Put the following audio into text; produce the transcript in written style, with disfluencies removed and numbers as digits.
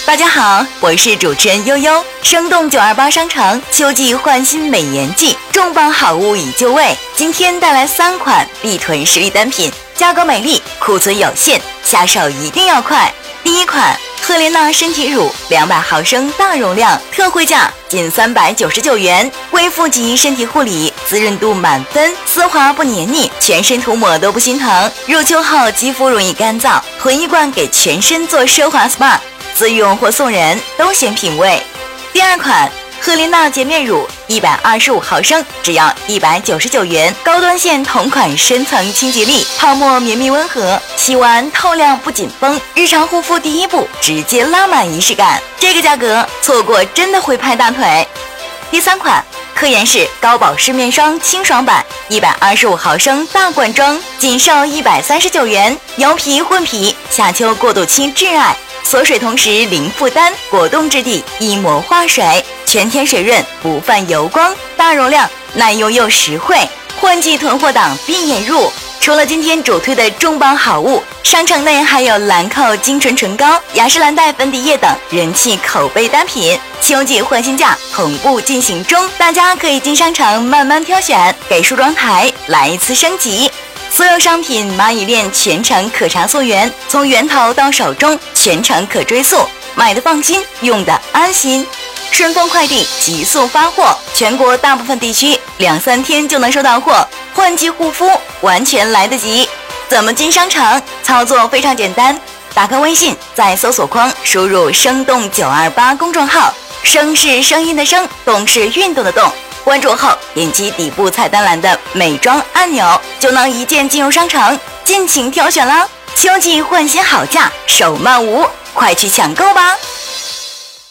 大家好，我是主持人悠悠。生动928商场秋季换新美颜季，重磅好物已就位。今天带来3款必囤实力单品，价格美丽，库存有限，下手一定要快。第一款赫莲娜身体乳200毫升大容量，特惠价仅399元，恢复级身体护理，滋润度满分，丝滑不黏腻，全身涂抹都不心疼。入秋后肌肤容易干燥，囤一罐给全身做奢华 SPA， 自用或送人都显品味。第二款赫莲娜洁面乳125毫升，只要199元，高端线同款深层清洁力，泡沫绵密温和，洗完透亮不紧绷，日常护肤第一步直接拉满仪式感。这个价格错过真的会拍大腿。第三款科颜氏高保湿面霜清爽版125毫升大罐装，仅售139元，油皮混皮，夏秋过渡期挚爱，锁水同时零负担，果冻质地，一抹化水，全天水润，不泛油光，大容量，耐用又实惠，换季囤货档必眼入。除了今天主推的重磅好物，商城内还有兰蔻精纯唇膏、雅诗兰黛粉底液等人气口碑单品，秋季换新价同步进行中，大家可以进商场慢慢挑选，给梳妆台来一次升级。所有商品蚂蚁链全程可查溯源，从源头到手中全程可追溯，买的放心，用的安心。顺丰快递急速发货，全国大部分地区2-3天就能收到货，换季护肤完全来得及。怎么进商场？操作非常简单，打开微信，在搜索框输入生动928公众号，声是声音的声，动是运动的动，关注后点击底部菜单栏的美妆按钮，就能一键进入商场，尽情挑选啦！秋季换新好价，手慢无，快去抢购吧！